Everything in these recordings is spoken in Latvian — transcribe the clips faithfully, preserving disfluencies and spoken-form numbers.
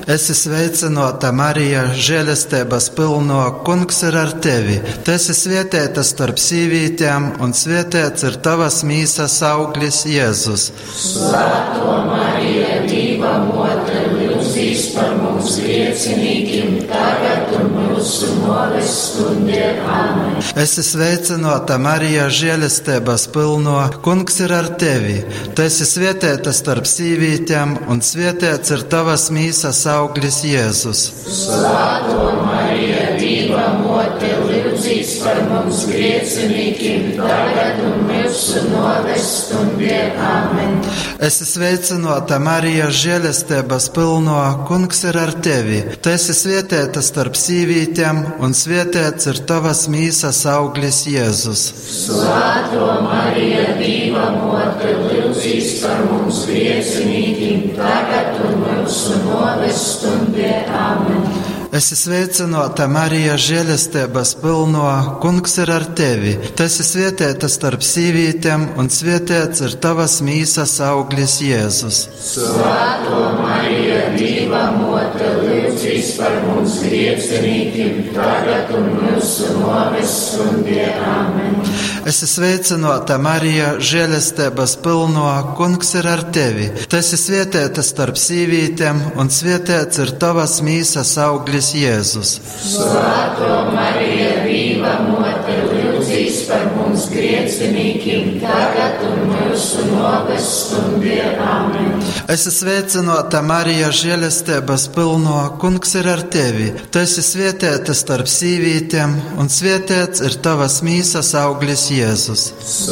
Esi sveicināta, Marija, žēlastības pilno, Kungs ir ar tevi. Tu esi svētīta starp sīvītēm, un svētīts ir tavas mīsas auglis, Jēzus. Svētā Marija, Dieva mote, lūdzīs par mums griecinīkiem, tagad un mūsu nāves stundē. Āmen. Esi sveicināta, Marija, žēlastības pilno, Kungs ir ar tevi. Tu esi svētīta starp sīvītēm, un svētīts ir tavas mīsas auglis, Jēzus. Svētā Marija, Dieva mote, lūdzīs par mums griecinīkiem, tagad un mūsu nāves stundē. Āmen. Esi sveicināta, Marija, žēlastības pilno, Kungs ir ar tevi. Tu esi svētīta starp sīvītēm, un svētīts ir tavas mīsas auglis, Jēzus. Svētā Marija, Dieva mote, lūdzīs par mums griecinīkiem, tagad un mūsu nāves stundē. Āmen. Esi sveicināta, Marija, žēlastības pilno, Kungs ir ar tevi. Tu esi svētīta starp sīvītēm, un svētīts ir tavas mīsas auglis, Jēzus. Svētā Marija, Dieva mote, lūdzīs par mums griecinīkiem, tagad un mūsu nāves stundē. Āmen. Esi sveicināta, Marija, žēlastības pilno, Kungs ir ar tevi. Tu esi svētīta starp sīvītēm, un svētīts ir tavas mīsas auglis, Jēzus. Svētā Marija, Dieva mote, lūdzīs par mums griecinīkiem, tagad un mūsu nāves stundē. Āmen. Esi sveicināta, Marija, žēlastības pilno, Kungs ir ar tevi. Tu esi svētīta starp sīvītēm, un svētīts ir tavas mīsas auglis, Jēzus.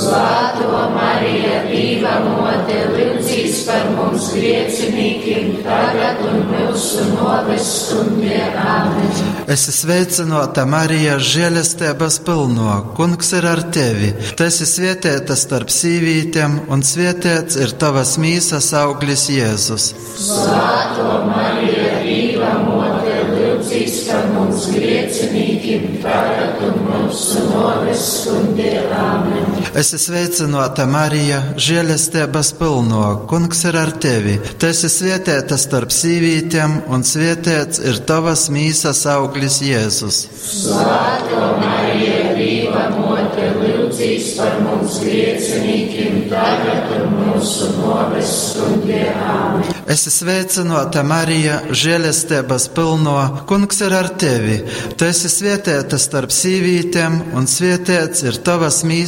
Svētā Marija, Dieva mote, lūdzīs par mums griecinīkiem, tagad un mūsu nāves stundē. Āmen. Esi sveicināta, Marija, žēlastības pilno, Kungs ir ar tevi. Tu esi svētīta starp sīvītēm, un svētīts ir tavas mīsas auglis, Jēzus. Svētā Marija, Dieva mote, lūdzīs par mums griecinīkiem, tagad un mūsu nāves stundē. Āmen. Esi sveicināta, Marija, žēlastības pilno, Kungs ir ar tevi. Tu esi svētīta starp sīvītēm, un svētīts ir tavas mīsas auglis, Jēzus. Svētā Marija, Dieva mote, lūdzīs par mums griecinīkiem, tagad un mūsu nāves stundē. Āmen. Esi sveicināta, Marija, žēlastības pilno, Kungs ir ar tevi. Tu esi svētīta starp sīvītēm, un svētīts ir tavas mīsas